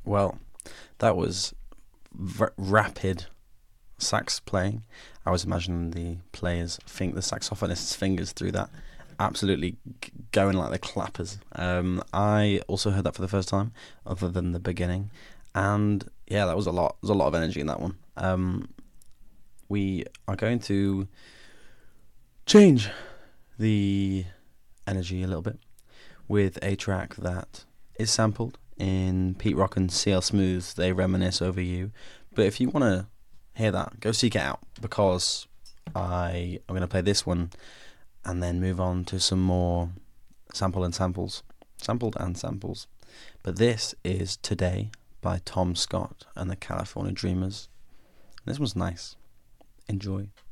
Well, that was rapid sax playing. I was imagining the saxophonist's fingers through that, absolutely going like the clappers. I also heard that for the first time, other than the beginning, and yeah, that was a lot. There's a lot of energy in that one. We are going to change the energy a little bit with a track that is sampled in Pete Rock and CL Smooth's They Reminisce Over You. But if you want to hear that, go seek it out, because I am going to play this one and then move on to some more sampled and samples. But this is Today by Tom Scott and the California Dreamers. This one's nice. Enjoy.